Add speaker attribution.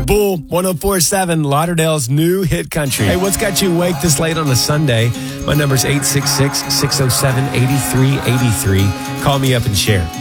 Speaker 1: Bull, 104.7, Lauderdale's new hit country. Hey, what's got you awake this late on a Sunday? My number's 866-607-8383. Call me up and share.